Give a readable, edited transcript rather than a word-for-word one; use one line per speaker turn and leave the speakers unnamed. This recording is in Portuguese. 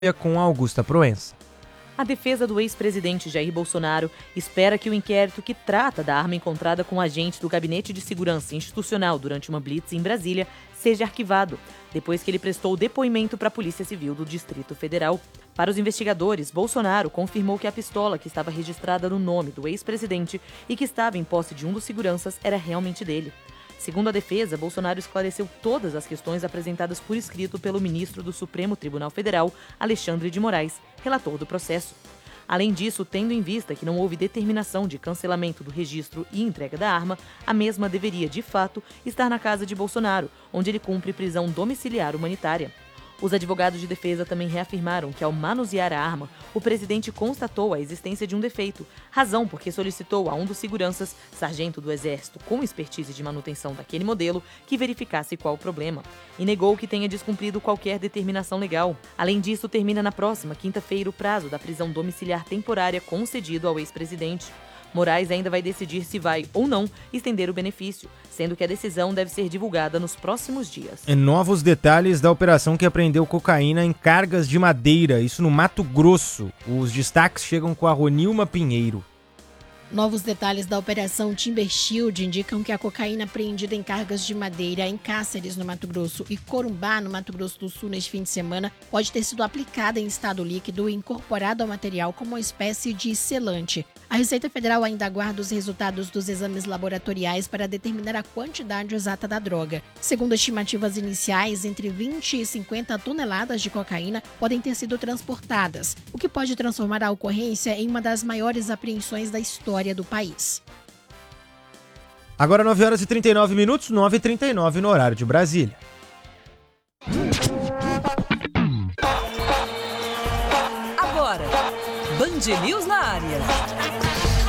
com Augusta Proença.
A defesa do ex-presidente Jair Bolsonaro espera que o inquérito que trata da arma encontrada com agentes do Gabinete de Segurança Institucional durante uma blitz em Brasília seja arquivado, depois que ele prestou depoimento para a Polícia Civil do Distrito Federal. Para os investigadores, Bolsonaro confirmou que a pistola que estava registrada no nome do ex-presidente e que estava em posse de um dos seguranças era realmente dele. Segundo a defesa, Bolsonaro esclareceu todas as questões apresentadas por escrito pelo ministro do Supremo Tribunal Federal, Alexandre de Moraes, relator do processo. Além disso, tendo em vista que não houve determinação de cancelamento do registro e entrega da arma, a mesma deveria, de fato, estar na casa de Bolsonaro, onde ele cumpre prisão domiciliar humanitária. Os advogados de defesa também reafirmaram que, ao manusear a arma, o presidente constatou a existência de um defeito, razão porque solicitou a um dos seguranças, sargento do Exército com expertise de manutenção daquele modelo, que verificasse qual o problema, e negou que tenha descumprido qualquer determinação legal. Além disso, termina na próxima quinta-feira o prazo da prisão domiciliar temporária concedido ao ex-presidente. Moraes ainda vai decidir se vai ou não estender o benefício, sendo que a decisão deve ser divulgada nos próximos dias.
Novos detalhes da operação que apreendeu cocaína em cargas de madeira, isso no Mato Grosso. Os destaques chegam com a Ronilma Pinheiro.
Novos detalhes da Operação Timber Shield indicam que a cocaína apreendida em cargas de madeira em Cáceres, no Mato Grosso, e Corumbá, no Mato Grosso do Sul, neste fim de semana, pode ter sido aplicada em estado líquido e incorporada ao material como uma espécie de selante. A Receita Federal ainda aguarda os resultados dos exames laboratoriais para determinar a quantidade exata da droga. Segundo estimativas iniciais, entre 20 e 50 toneladas de cocaína podem ter sido transportadas, o que pode transformar a ocorrência em uma das maiores apreensões da história do país.
Agora 9 horas e 39 minutos, 9h39 no horário de Brasília.
Agora, Band News na área.